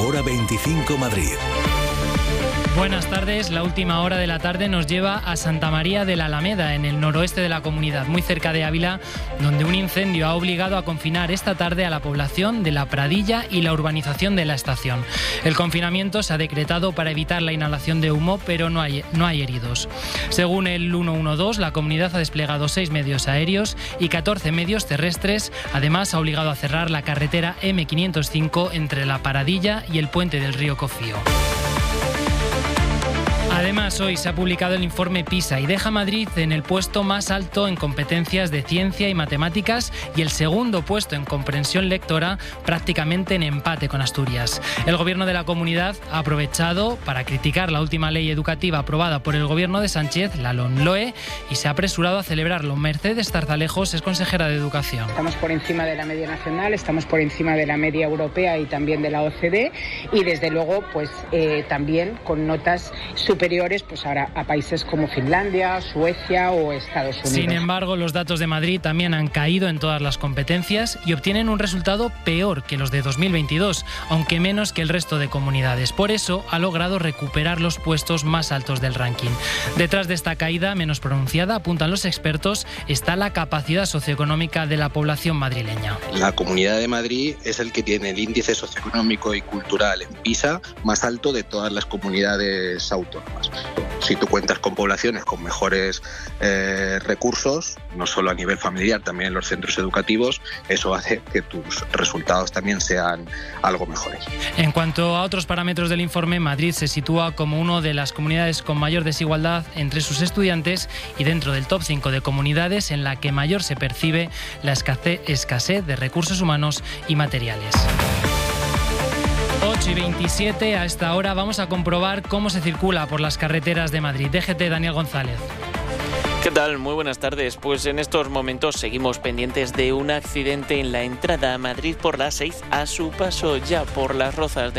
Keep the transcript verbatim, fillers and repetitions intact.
Hora veinticinco Madrid. Buenas tardes. La última hora de la tarde nos lleva a Santa María de la Alameda, en el noroeste de la comunidad, muy cerca de Ávila, donde un incendio ha obligado a confinar esta tarde a la población de La Pradilla y la urbanización de la Estación. El confinamiento se ha decretado para evitar la inhalación de humo, pero no hay, no hay heridos. Según el ciento doce, la comunidad ha desplegado seis medios aéreos y catorce medios terrestres. Además, ha obligado a cerrar la carretera eme quinientos cinco entre La Pradilla y el puente del río Cofío. Además, hoy se ha publicado el informe PISA y deja a Madrid en el puesto más alto en competencias de ciencia y matemáticas y el segundo puesto en comprensión lectora, prácticamente en empate con Asturias. El gobierno de la comunidad ha aprovechado para criticar la última ley educativa aprobada por el gobierno de Sánchez, la LOMLOE, y se ha apresurado a celebrarlo. Mercedes Tarzalejos es consejera de Educación. Estamos por encima de la media nacional, estamos por encima de la media europea y también de la O C D, y desde luego pues eh, también con notas superiores pues ahora a países como Finlandia, Suecia o Estados Unidos. Sin embargo, los datos de Madrid también han caído en todas las competencias y obtienen un resultado peor que los de dos mil veintidós, aunque menos que el resto de comunidades. Por eso ha logrado recuperar los puestos más altos del ranking. Detrás de esta caída menos pronunciada, apuntan los expertos, está la capacidad socioeconómica de la población madrileña. La Comunidad de Madrid es el que tiene el índice socioeconómico y cultural en PISA más alto de todas las comunidades autónomas. Si tú cuentas con poblaciones con mejores eh, recursos, no solo a nivel familiar, también en los centros educativos, eso hace que tus resultados también sean algo mejores. En cuanto a otros parámetros del informe, Madrid se sitúa como una de las comunidades con mayor desigualdad entre sus estudiantes y dentro del top cinco de comunidades en la que mayor se percibe la escasez de recursos humanos y materiales. ocho y veintisiete, a esta hora vamos a comprobar cómo se circula por las carreteras de Madrid. D G T, Daniel González. ¿Qué tal? Muy buenas tardes. Pues en estos momentos seguimos pendientes de un accidente en la entrada a Madrid por la seis a su paso ya por Las Rozas de